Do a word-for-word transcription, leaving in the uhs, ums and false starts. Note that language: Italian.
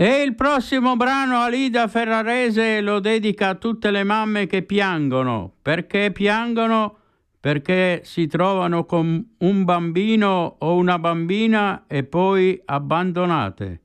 E il prossimo brano Alida Ferrarese lo dedica a tutte le mamme che piangono. Perché piangono? Perché si trovano con un bambino o una bambina e poi abbandonate.